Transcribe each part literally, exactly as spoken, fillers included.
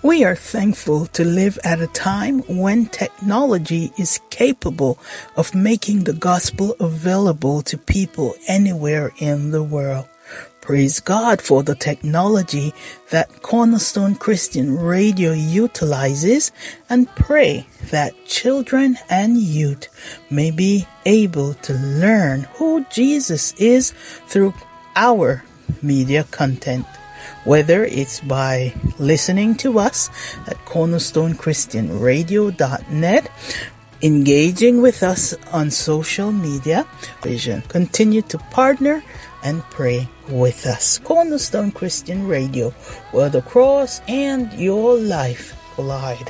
We are thankful to live at a time when technology is capable of making the gospel available to people anywhere in the world. Praise God for the technology that Cornerstone Christian Radio utilizes, and pray that children and youth may be able to learn who Jesus is through our media content. Whether it's by listening to us at cornerstone christian radio dot net, engaging with us on social media, vision. Continue to partner and pray with us. Cornerstone Christian Radio, where the cross and your life collide.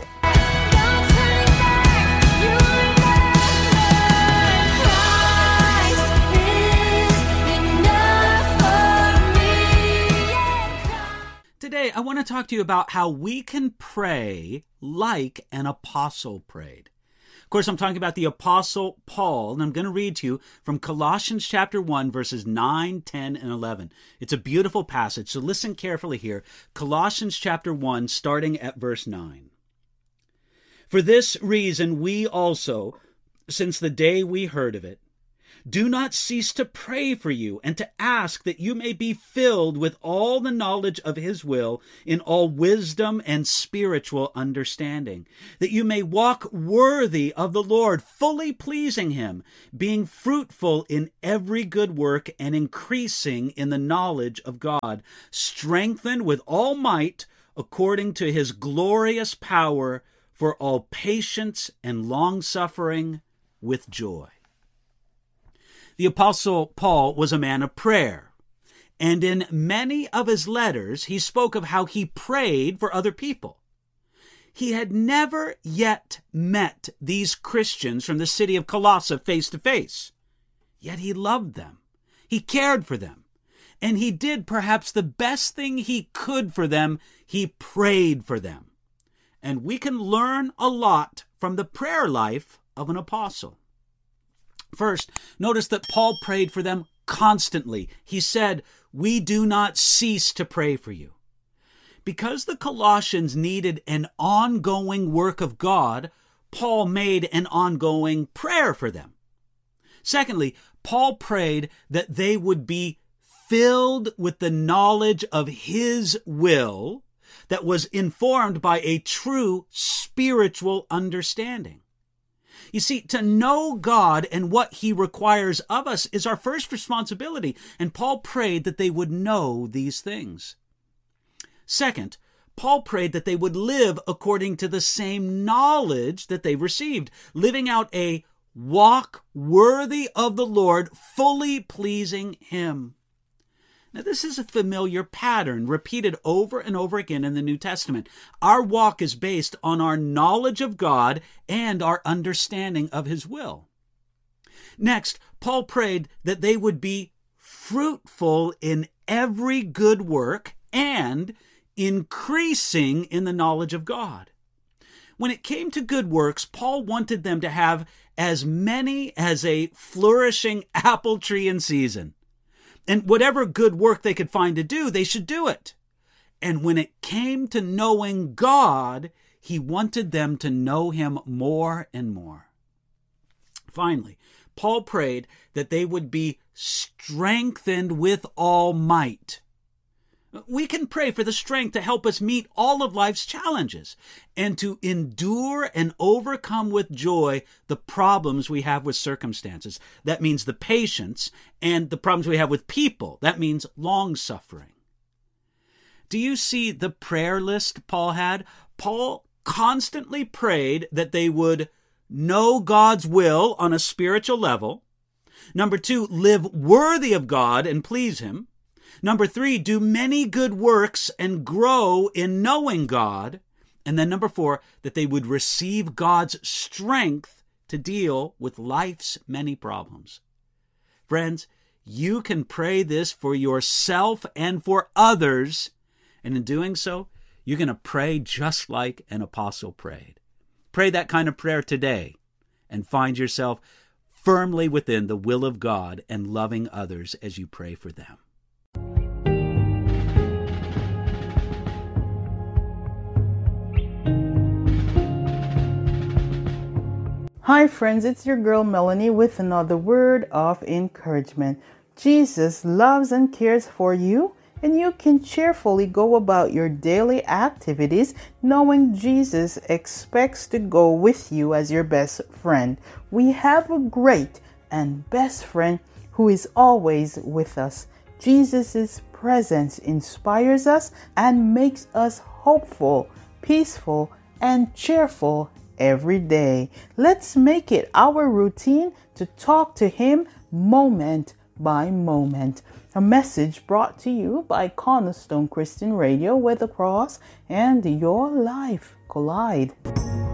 Today, I want to talk to you about how we can pray like an apostle prayed. Of course, I'm talking about the Apostle Paul, and I'm going to read to you from Colossians chapter one, verses nine, ten, and eleven. It's a beautiful passage, so listen carefully here. Colossians chapter one, starting at verse nine. For this reason we also, since the day we heard of it, do not cease to pray for you and to ask that you may be filled with all the knowledge of his will in all wisdom and spiritual understanding, that you may walk worthy of the Lord, fully pleasing him, being fruitful in every good work and increasing in the knowledge of God, strengthened with all might according to his glorious power for all patience and long-suffering with joy. The Apostle Paul was a man of prayer, and in many of his letters, he spoke of how he prayed for other people. He had never yet met these Christians from the city of Colossae face to face, yet he loved them. He cared for them, and he did perhaps the best thing he could for them. He prayed for them. And we can learn a lot from the prayer life of an apostle. First, notice that Paul prayed for them constantly. He said, "We do not cease to pray for you." Because the Colossians needed an ongoing work of God, Paul made an ongoing prayer for them. Secondly, Paul prayed that they would be filled with the knowledge of his will that was informed by a true spiritual understanding. You see, to know God and what he requires of us is our first responsibility, and Paul prayed that they would know these things. Second, Paul prayed that they would live according to the same knowledge that they received, living out a walk worthy of the Lord, fully pleasing him. Now, this is a familiar pattern repeated over and over again in the New Testament. Our walk is based on our knowledge of God and our understanding of his will. Next, Paul prayed that they would be fruitful in every good work and increasing in the knowledge of God. When it came to good works, Paul wanted them to have as many as a flourishing apple tree in season. And whatever good work they could find to do, they should do it. And when it came to knowing God, he wanted them to know him more and more. Finally, Paul prayed that they would be strengthened with all might. We can pray for the strength to help us meet all of life's challenges and to endure and overcome with joy the problems we have with circumstances. That means the patience, and the problems we have with people. That means long-suffering. Do you see the prayer list Paul had? Paul constantly prayed that they would know God's will on a spiritual level. Number two, live worthy of God and please him. Number three, do many good works and grow in knowing God. And then number four, that they would receive God's strength to deal with life's many problems. Friends, you can pray this for yourself and for others. And in doing so, you're going to pray just like an apostle prayed. Pray that kind of prayer today and find yourself firmly within the will of God and loving others as you pray for them. Hi friends, it's your girl Melanie with another word of encouragement. Jesus loves and cares for you, and you can cheerfully go about your daily activities knowing Jesus expects to go with you as your best friend. We have a great and best friend who is always with us. Jesus' presence inspires us and makes us hopeful, peaceful, and cheerful every day. Let's make it our routine to talk to Him moment by moment. A message brought to you by Cornerstone Christian Radio, where the cross and your life collide.